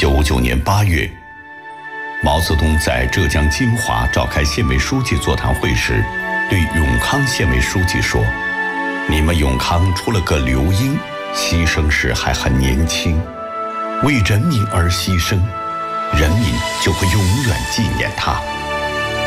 1959年8月，毛泽东在浙江金华召开县委书记座谈会时，对永康县委书记说：“你们永康出了个刘英，牺牲时还很年轻，为人民而牺牲，人民就会永远纪念他。”